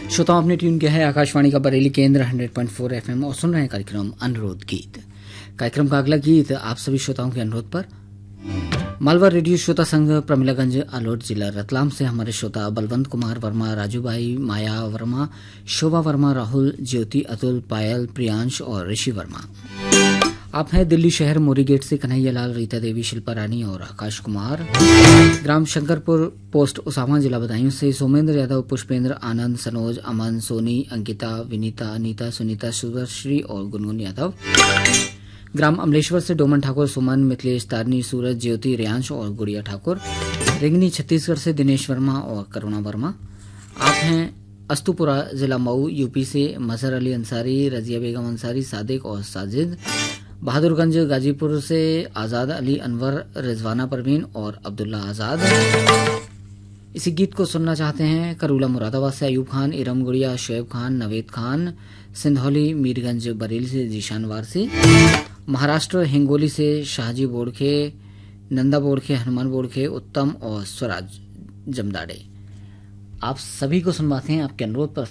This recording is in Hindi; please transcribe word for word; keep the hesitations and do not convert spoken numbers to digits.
श्रोताओं, आपने ट्यून किया है आकाशवाणी का बरेली केंद्र सौ पॉइंट चार एफएम और सुन रहे हैं कार्यक्रम अनुरोध गीत। कार्यक्रम का अगला गीत आप सभी श्रोताओं के अनुरोध पर मालवा रेडियो श्रोता संघ प्रमिलागंज आलोट जिला रतलाम से हमारे श्रोता बलवंत कुमार वर्मा, राजू भाई, माया वर्मा, शोभा वर्मा, राहुल, ज्योति, अतुल, पायल, प्रियांश और ऋषि वर्मा। आप हैं दिल्ली शहर मोरी गेट से कन्हैया लाल, रीता देवी, शिल्पा रानी और आकाश कुमार। ग्राम शंकरपुर पोस्ट उसामा जिला बदायूं से सोमेंद्र यादव, पुष्पेंद्र, आनंद, सनोज, अमन, सोनी, अंकिता, विनीता, अनीता, सुनीता, सुरश्री और गुनगुन यादव। ग्राम अमलेश्वर से डोमन ठाकुर, सुमन, मिथिलेश, तारनी, सूरज, ज्योति, रियांश और गुड़िया ठाकुर। रेंगनी छत्तीसगढ़ से दिनेश वर्मा और करुणा वर्मा। आप हैं अस्तुपुरा जिला मऊ यूपी से मजहर अली अंसारी, रजिया बेगम अंसारी, सादिक और साजिद। बहादुरगंज गाजीपुर से आजाद अली अनवर, रिजवाना परवीन और अब्दुल्ला आजाद। इसी गीत को सुनना चाहते हैं करूला मुरादाबाद से अयूब खान, इरम गुड़िया, शोएब खान, नवेद खान, सिंधौली मीरगंज बरेली से जीशान वारसी। महाराष्ट्र हिंगोली से शाहजी बोड़खे, नंदा बोड़खे, हनुमान बोड़खे, उत्तम और स्वराज जमदाड़े। आप सभी को सुनवाते हैं आपके अनुरोध पर